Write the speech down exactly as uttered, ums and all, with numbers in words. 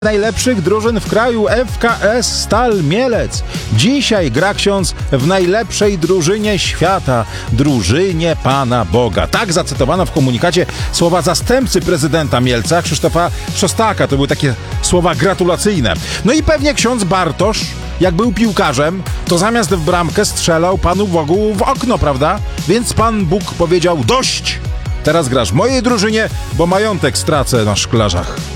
Najlepszych drużyn w kraju F K S Stal Mielec. Dzisiaj gra ksiądz w najlepszej drużynie świata, drużynie Pana Boga. Tak zacytowano w komunikacie słowa zastępcy prezydenta Mielca, Krzysztofa Szostaka. To były takie słowa gratulacyjne. No i pewnie ksiądz Bartosz, jak był piłkarzem, to zamiast w bramkę strzelał Panu Bogu w okno, prawda? Więc Pan Bóg powiedział: dość! Teraz grasz w mojej drużynie, bo majątek stracę na szklarzach.